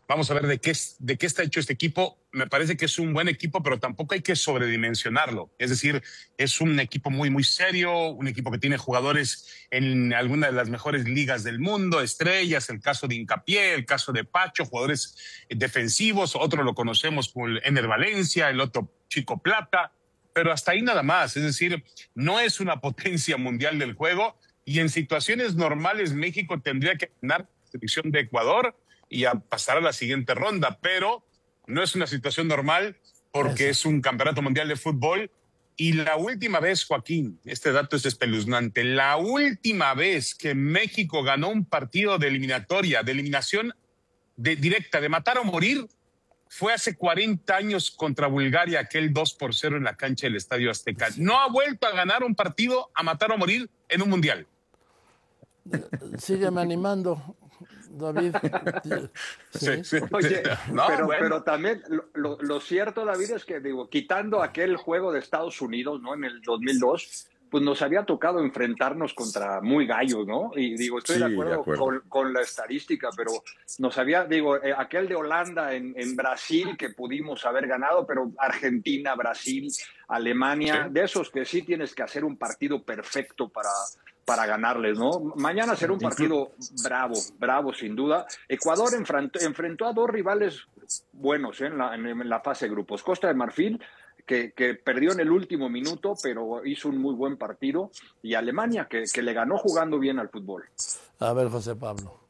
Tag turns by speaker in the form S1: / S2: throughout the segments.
S1: vamos a ver de qué está hecho este equipo. Me parece que es un buen equipo, pero tampoco hay que sobredimensionarlo. Es decir, es un equipo muy, muy serio, un equipo que tiene jugadores en alguna de las mejores ligas del mundo, estrellas, el caso de Hincapié, el caso de Pacho, jugadores defensivos, otro lo conocemos como el Ener Valencia, el otro Chico Plata, pero hasta ahí nada más. Es decir, no es una potencia mundial del juego y en situaciones normales México tendría que ganar la selección de Ecuador y a pasar a la siguiente ronda, pero no es una situación normal porque es un campeonato mundial de fútbol. Y la última vez, Joaquín, este dato es espeluznante, la última vez que México ganó un partido de eliminatoria, de eliminación directa, de matar o morir, fue hace 40 años contra Bulgaria, aquel 2-0 en la cancha del Estadio Azteca. No ha vuelto a ganar un partido a matar o morir en un mundial.
S2: Sígueme animando, David.
S3: Sí. Oye, no, pero también lo cierto, David, es que, digo, quitando aquel juego de Estados Unidos, ¿no? En el 2002, pues nos había tocado enfrentarnos contra muy gallos, ¿no? Y digo, estoy de acuerdo. Con la estadística, pero nos había, digo, aquel de Holanda en Brasil que pudimos haber ganado, pero Argentina, Brasil, Alemania, de esos que sí tienes que hacer un partido perfecto para ganarles, ¿no? Mañana será un partido bravo sin duda. Ecuador enfrentó a dos rivales buenos en la fase de grupos. Costa de Marfil, que perdió en el último minuto, pero hizo un muy buen partido, y Alemania, que le ganó jugando bien al fútbol.
S2: A ver, José Pablo.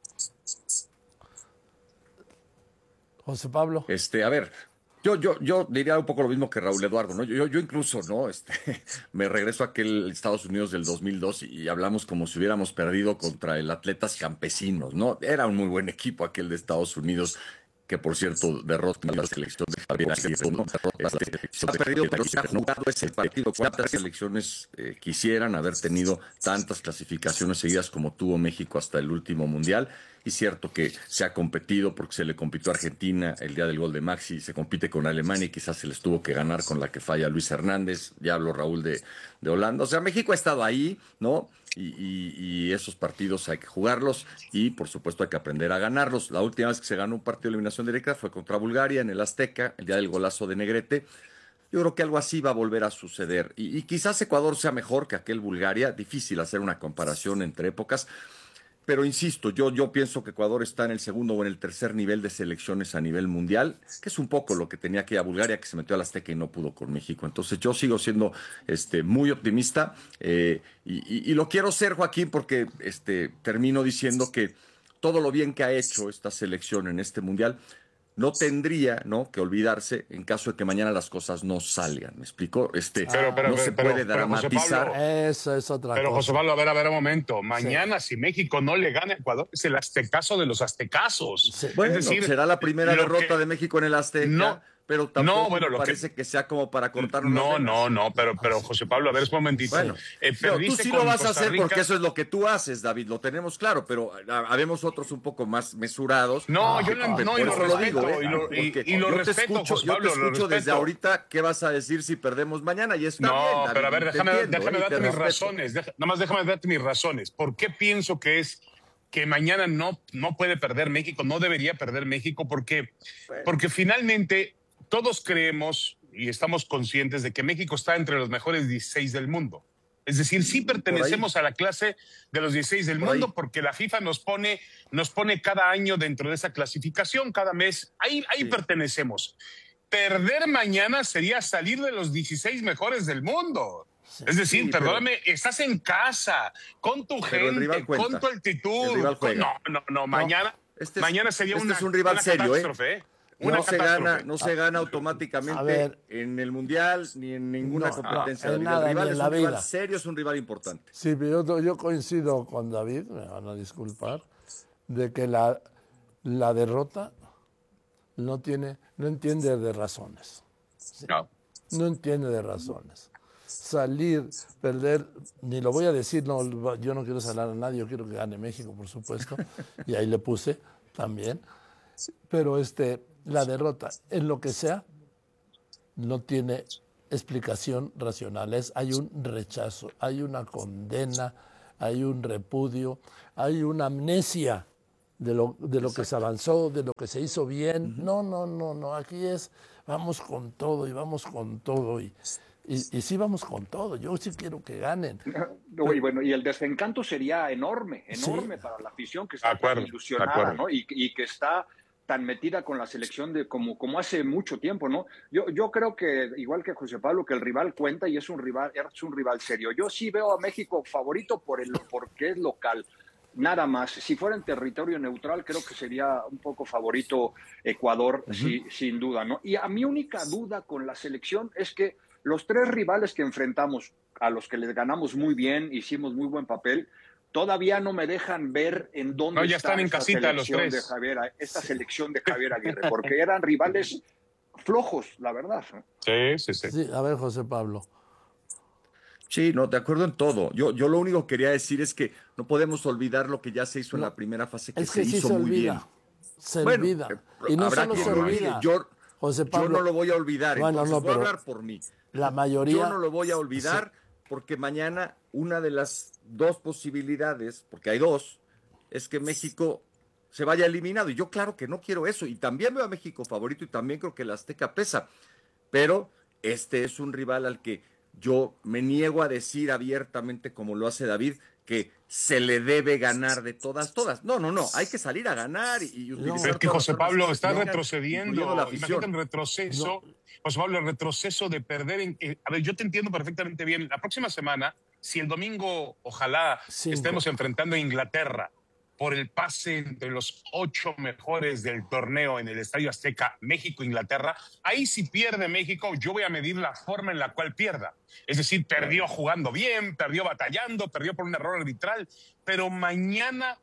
S2: José Pablo.
S4: A ver, yo diría un poco lo mismo que Raúl Eduardo, ¿no? Yo incluso, ¿no? Me regreso a aquel Estados Unidos del 2002 y hablamos como si hubiéramos perdido contra el Atletas Campesinos, ¿no? Era un muy buen equipo aquel de Estados Unidos, que por cierto derrota a la selección de Javier Aguirre, ¿no? Se ha perdido, pero se ha jugado ese partido. ¿Cuántas selecciones quisieran haber tenido tantas clasificaciones seguidas como tuvo México hasta el último mundial? Y cierto que se ha competido porque se le compitió a Argentina el día del gol de Maxi, se compite con Alemania y quizás se les tuvo que ganar con la que falla Luis Hernández. Ya habló Raúl de Holanda. O sea, México ha estado ahí, ¿no? Y esos partidos hay que jugarlos y por supuesto hay que aprender a ganarlos. La última vez que se ganó un partido de eliminación directa fue contra Bulgaria en el Azteca, el día del golazo de Negrete. Yo creo que algo así va a volver a suceder y quizás Ecuador sea mejor que aquel Bulgaria. Difícil hacer una comparación entre épocas, pero insisto, yo pienso que Ecuador está en el segundo o en el tercer nivel de selecciones a nivel mundial, que es un poco lo que tenía aquella Bulgaria que se metió al Azteca y no pudo con México. Entonces yo sigo siendo muy optimista y lo quiero ser, Joaquín, porque termino diciendo que todo lo bien que ha hecho esta selección en este mundial no tendría, ¿no?, que olvidarse en caso de que mañana las cosas no salgan. ¿Me explico? No se puede dramatizar.
S1: José Pablo,
S2: eso es otra cosa.
S1: Pero José Pablo, a ver un momento. Mañana, si México no le gana a Ecuador, es el aztecaso de los aztecazos.
S2: Sí.
S4: Bueno,
S1: es decir,
S4: será la primera derrota de México en el Azteca. Pero tampoco me parece que sea como para cortarnos las venas.
S1: Pero José Pablo, a ver, un momentito.
S4: Bueno, tú sí lo vas a hacer porque eso es lo que tú haces, David, lo tenemos claro, pero habemos otros un poco más mesurados.
S1: No, yo no,
S4: por
S1: y
S4: eso
S1: lo
S4: digo,
S1: respeto, y lo respeto, José Pablo,
S4: yo te escucho desde ahorita qué vas a decir si perdemos mañana y está bien, David,
S1: pero a ver, déjame darte mis
S4: respeto.
S1: razones, nomás déjame darte mis razones. ¿Por qué pienso que mañana no puede perder México, no debería perder México? Porque finalmente todos creemos y estamos conscientes de que México está entre los mejores 16 del mundo. Es decir, sí pertenecemos a la clase de los 16 del mundo porque la FIFA nos pone cada año dentro de esa clasificación, cada mes. Ahí pertenecemos. Perder mañana sería salir de los 16 mejores del mundo. Sí, es decir, perdóname, estás en casa, con tu gente, con tu altitud. Mañana sería
S4: es un rival serio,
S1: catástrofe,
S4: No se gana automáticamente en el Mundial ni en ninguna competencia. El rival es un rival serio, es un rival importante.
S2: Sí, pero yo coincido con David, me van a disculpar, de que la derrota no entiende de razones. ¿Sí? No entiende de razones. Salir, perder, ni lo voy a decir, yo no quiero salar a nadie, yo quiero que gane México, por supuesto, y ahí le puse también, pero la derrota, en lo que sea, no tiene explicación racional. Hay un rechazo, hay una condena, hay un repudio, hay una amnesia de lo que se avanzó, de lo que se hizo bien. No, aquí vamos con todo y vamos con todo y sí vamos con todo. Yo sí quiero que ganen.
S3: Y bueno, y el desencanto sería enorme para la afición que está tan ilusionada, ¿no? Y que está tan metida con la selección de como hace mucho tiempo, ¿no? Yo creo que, igual que José Pablo, que el rival cuenta y es un rival serio. Yo sí veo a México favorito porque es local. Nada más. Si fuera en territorio neutral, creo que sería un poco favorito Ecuador, sin duda, ¿no? Y a mi única duda con la selección es que los 3 rivales que enfrentamos, a los que les ganamos muy bien, hicimos muy buen papel, todavía no me dejan ver en dónde
S1: ya están en casita los 3.
S3: Esta selección de Javier Aguirre, porque eran rivales flojos, la verdad.
S1: Sí.
S2: A ver, José Pablo.
S4: Sí, no, de acuerdo en todo. Yo lo único que quería decir es que no podemos olvidar lo que ya se hizo en la primera fase, que se hizo muy bien.
S2: Se olvida. Y no solo se olvida. José Pablo,
S4: yo no lo voy a olvidar, entonces voy a hablar por mí.
S2: La mayoría...
S4: Yo no lo voy a olvidar porque mañana una de las 2 posibilidades, porque hay 2, es que México se vaya eliminado. Y yo claro que no quiero eso. Y también veo a México favorito y también creo que el Azteca pesa. Pero este es un rival al que yo me niego a decir abiertamente, como lo hace David, que se le debe ganar de todas. No, hay que salir a ganar y utilizar.
S1: Es que José Pablo está retrocediendo. Imagínate el retroceso. José Pablo, el retroceso de perder. A ver, yo te entiendo perfectamente bien. La próxima semana, si el domingo, ojalá, estemos enfrentando a Inglaterra por el pase entre los 8 mejores del torneo en el Estadio Azteca, México-Inglaterra, ahí si pierde México, yo voy a medir la forma en la cual pierda. Es decir, perdió jugando bien, perdió batallando, perdió por un error arbitral, pero mañana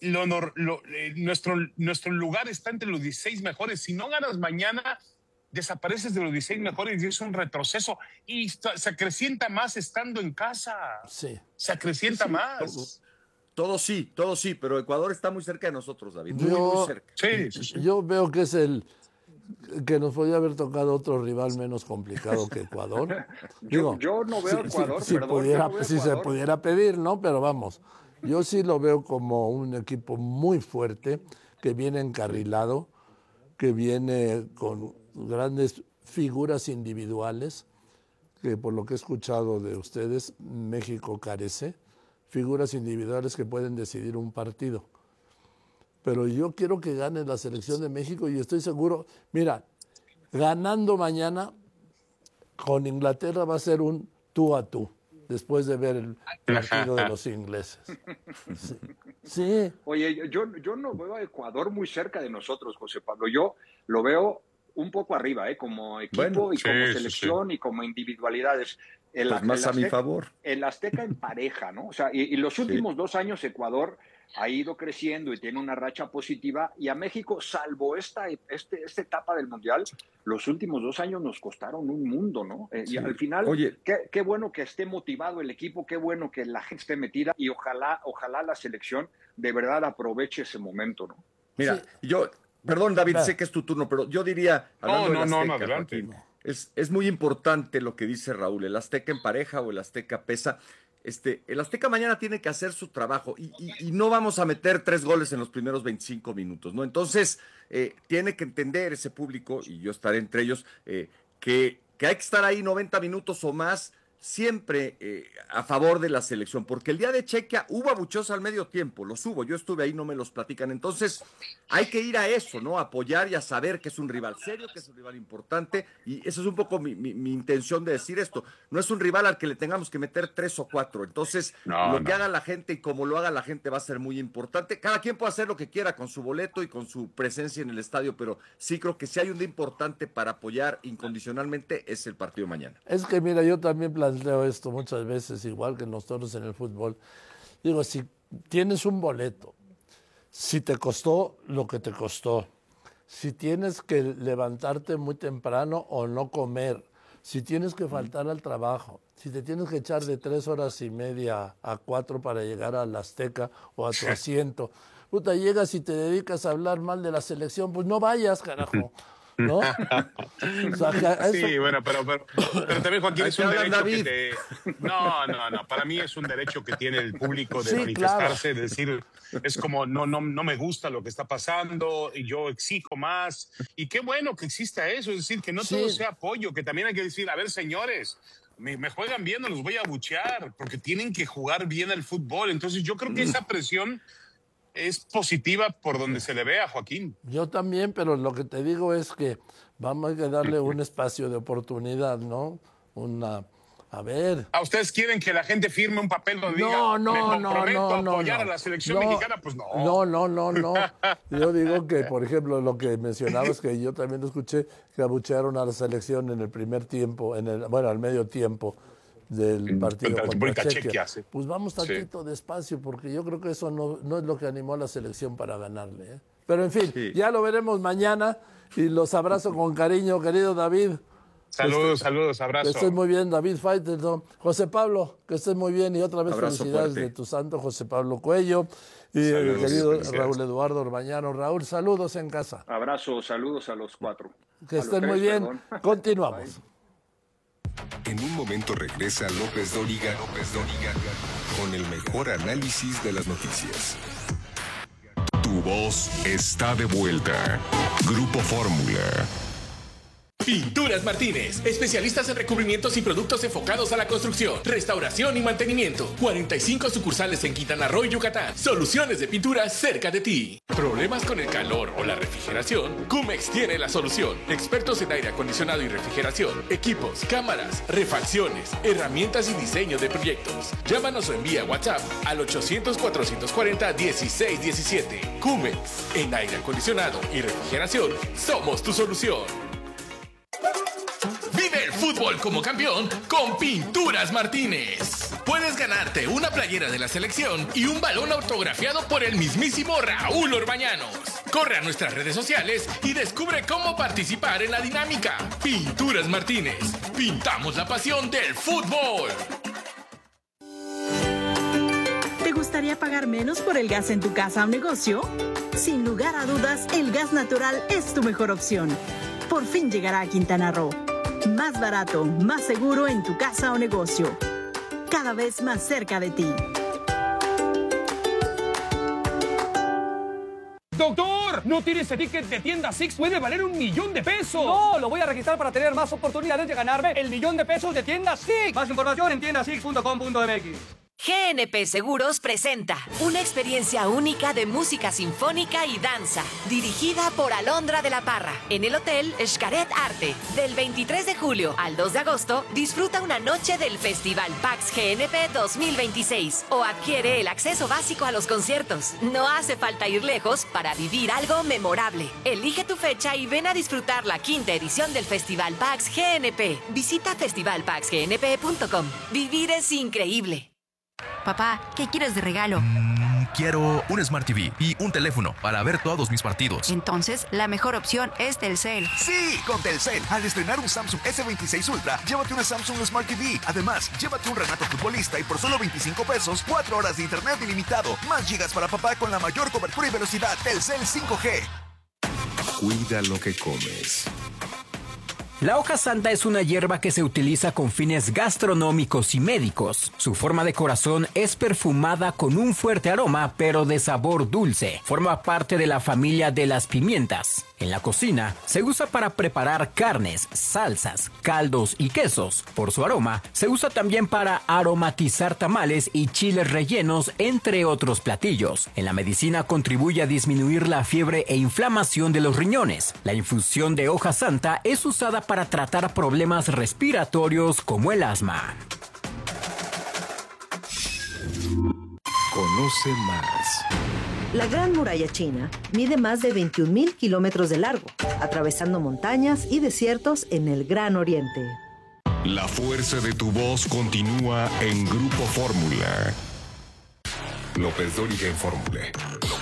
S1: nuestro lugar está entre los 16 mejores. Si no ganas mañana, desapareces de los 16 mejores y es un retroceso. Y se acrecienta más estando en casa.
S2: Sí.
S1: Se acrecienta más.
S4: Todo sí, pero Ecuador está muy cerca de nosotros, David. Muy cerca.
S2: Sí. Yo veo que es que nos podía haber tocado otro rival menos complicado que Ecuador.
S3: yo no veo Ecuador,
S2: si se pudiera pedir, ¿no? Pero vamos, yo sí lo veo como un equipo muy fuerte, que viene encarrilado, que viene con grandes figuras individuales, que por lo que he escuchado de ustedes, México carece. Figuras individuales que pueden decidir un partido. Pero yo quiero que gane la selección de México y estoy seguro, mira, ganando mañana con Inglaterra va a ser un tú a tú, después de ver el partido de los ingleses. Sí.
S3: Oye, yo no veo a Ecuador muy cerca de nosotros, José Pablo. Yo lo veo un poco arriba, como equipo y como selección y como individualidades.
S4: Más a mi favor.
S3: El Azteca en pareja, ¿no? O sea, y los últimos 2 años Ecuador ha ido creciendo y tiene una racha positiva, y a México, salvo esta etapa del Mundial, los últimos 2 años nos costaron un mundo, ¿no? Y al final, qué bueno que esté motivado el equipo, qué bueno que la gente esté metida, y ojalá la selección de verdad aproveche ese momento, ¿no?
S4: Mira, perdón, David, sé que es tu turno, pero yo diría...
S1: No, adelante.
S4: Es muy importante lo que dice Raúl, el Azteca en pareja o el Azteca pesa. El Azteca mañana tiene que hacer su trabajo y no vamos a meter 3 goles en los primeros 25 minutos, ¿no? Entonces, tiene que entender ese público, y yo estaré entre ellos, que hay que estar ahí 90 minutos o más, siempre a favor de la selección, porque el día de Chequia hubo abucheos al medio tiempo, los hubo, yo estuve ahí, no me los platican, entonces hay que ir a eso, ¿no? Apoyar y a saber que es un rival serio, que es un rival importante, y eso es un poco mi intención de decir esto, no es un rival al que le tengamos que meter 3 o 4, entonces lo que haga la gente y como lo haga la gente va a ser muy importante, cada quien puede hacer lo que quiera con su boleto y con su presencia en el estadio, pero sí creo que si hay un día importante para apoyar incondicionalmente es el partido de mañana.
S2: Es que mira, yo también planteo esto muchas veces, igual que nosotros en el fútbol. Digo, si tienes un boleto, si te costó lo que te costó, si tienes que levantarte muy temprano o no comer, si tienes que faltar al trabajo, si te tienes que echar de 3 horas y media a 4 para llegar al Azteca o a tu asiento, llegas y te dedicas a hablar mal de la selección, pues no vayas, carajo. ¿no?
S1: Sí, bueno, pero también, Joaquín, es un derecho que No, para mí es un derecho que tiene el público de manifestarse, de decir, es como, no me gusta lo que está pasando y yo exijo más. Y qué bueno que exista eso, es decir, que no todo sea apoyo, que también hay que decir, a ver, señores, me juegan bien, no los voy a abuchear, porque tienen que jugar bien el fútbol. Entonces yo creo que esa presión es positiva por donde se le ve a Joaquín.
S2: Yo también, pero lo que te digo es que vamos a darle un espacio de oportunidad, ¿no? A ver.
S1: ¿A ustedes quieren que la gente firme un papel donde diga me comprometo a apoyar a la selección mexicana? Pues no.
S2: No. Yo digo que, por ejemplo, lo que mencionabas, que yo también escuché, que abuchearon a la selección en el primer tiempo, al medio tiempo del partido contra Chequia. Sí. Pues vamos tantito despacio, porque yo creo que eso no es lo que animó a la selección para ganarle, ¿eh? Pero en fin, ya lo veremos mañana y los abrazo con cariño, querido David.
S1: Saludos, abrazo.
S2: Que estés muy bien, David Faitelson. José Pablo, que estés muy bien y otra vez abrazo felicidades fuerte de tu santo, José Pablo Cuello. Y el querido Raúl Eduardo Orbañano. Raúl, saludos en casa.
S3: Abrazo, saludos a los 4.
S2: Que estén muy bien. Perdón. Continuamos.
S5: En un momento regresa López Dóriga con el mejor análisis de las noticias. Tu voz está de vuelta. Grupo Fórmula.
S6: Pinturas Martínez, especialistas en recubrimientos y productos enfocados a la construcción, restauración y mantenimiento. 45 sucursales en Quintana Roo y Yucatán. Soluciones de pinturas cerca de ti. ¿Problemas con el calor o la refrigeración? Cumex tiene la solución. Expertos en aire acondicionado y refrigeración, equipos, cámaras, refacciones, herramientas y diseño de proyectos. Llámanos o envía WhatsApp al 800-440-1617. Cumex, en aire acondicionado y refrigeración, somos tu solución. Vive el fútbol como campeón con Pinturas Martínez. Puedes ganarte una playera de la selección y un balón autografiado por el mismísimo Raúl Orbañanos. Corre a nuestras redes sociales y descubre cómo participar en la dinámica. Pinturas Martínez. Pintamos la pasión del fútbol.
S7: ¿Te gustaría pagar menos por el gas en tu casa o negocio? Sin lugar a dudas, el gas natural es tu mejor opción. Por fin llegará a Quintana Roo. Más barato, más seguro en tu casa o negocio. Cada vez más cerca de ti.
S8: ¡Doctor! ¿No tiene ese ticket de tienda Six? ¡Puede valer $1,000,000!
S9: No, lo voy a registrar para tener más oportunidades de ganarme el $1,000,000 de tienda Six.
S8: Más información en tiendasix.com.mx.
S10: GNP Seguros presenta una experiencia única de música sinfónica y danza, dirigida por Alondra de la Parra, en el Hotel Xcaret Arte. Del 23 de julio al 2 de agosto, disfruta una noche del Festival PAX GNP 2026 o adquiere el acceso básico a los conciertos. No hace falta ir lejos para vivir algo memorable. Elige tu fecha y ven a disfrutar la 5ª edición del Festival PAX GNP. Visita festivalpaxgnp.com. Vivir es increíble.
S11: Papá, ¿qué quieres de regalo?
S12: Quiero un Smart TV y un teléfono para ver todos mis partidos.
S11: Entonces, la mejor opción es Telcel.
S13: ¡Sí! Con Telcel, al estrenar un Samsung S26 Ultra, llévate una Samsung Smart TV. Además, llévate un Renato Futbolista y por solo $25, 4 horas de internet ilimitado. Más gigas para papá con la mayor cobertura y velocidad. Telcel 5G.
S5: Cuida lo que comes.
S14: La hoja santa es una hierba que se utiliza con fines gastronómicos y médicos. Su forma de corazón es perfumada con un fuerte aroma, pero de sabor dulce. Forma parte de la familia de las pimientas. En la cocina, se usa para preparar carnes, salsas, caldos y quesos. Por su aroma, se usa también para aromatizar tamales y chiles rellenos, entre otros platillos. En la medicina contribuye a disminuir la fiebre e inflamación de los riñones. La infusión de hoja santa es usada para tratar problemas respiratorios como el asma.
S5: Conoce más.
S15: La Gran Muralla China mide más de 21,000 kilómetros de largo, atravesando montañas y desiertos en el Gran Oriente.
S5: La fuerza de tu voz continúa en Grupo Fórmula. López Dóriga en Fórmula.